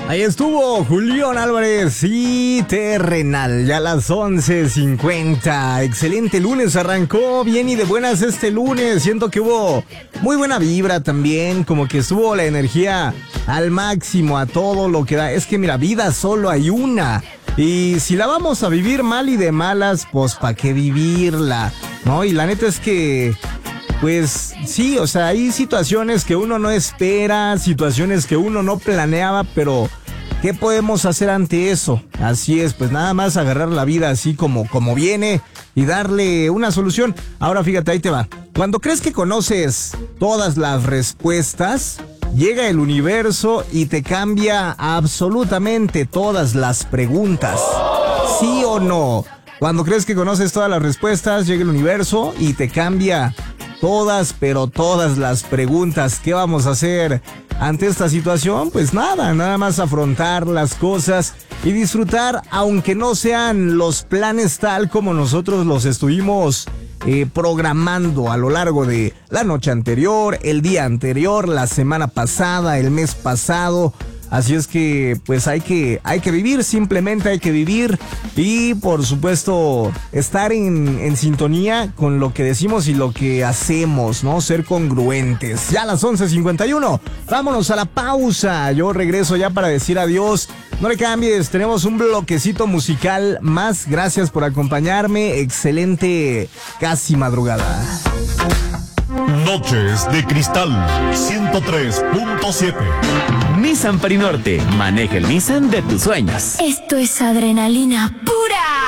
Ahí estuvo Julián Álvarez y Terrenal, ya a las 11:50. Excelente lunes, arrancó bien y de buenas este lunes. Siento que hubo muy buena vibra también, como que estuvo la energía al máximo, a todo lo que da. Es que mira, vida solo hay una. Y si la vamos a vivir mal y de malas, pues ¿para qué vivirla? ¿No? Y la neta es que... pues sí, o sea, hay situaciones que uno no espera, situaciones que uno no planeaba, pero ¿qué podemos hacer ante eso? Así es, pues nada más agarrar la vida así como viene y darle una solución. Ahora fíjate, ahí te va. Cuando crees que conoces todas las respuestas, llega el universo y te cambia absolutamente todas las preguntas. ¿Sí o no? Cuando crees que conoces todas las respuestas, llega el universo y te cambia todas, pero todas las preguntas. ¿Qué vamos a hacer ante esta situación? Pues nada más afrontar las cosas y disfrutar, aunque no sean los planes tal como nosotros los estuvimos programando a lo largo de la noche anterior, el día anterior, la semana pasada, el mes pasado. Así es que pues hay que vivir, simplemente hay que vivir y por supuesto estar en sintonía con lo que decimos y lo que hacemos, ¿no? Ser congruentes. Ya a las 11:51, vámonos a la pausa. Yo regreso ya para decir adiós. No le cambies, tenemos un bloquecito musical más. Gracias por acompañarme. Excelente casi madrugada. Noches de Cristal 103.7. Nissan Parinorte, maneja el Nissan de tus sueños. Esto es adrenalina pura.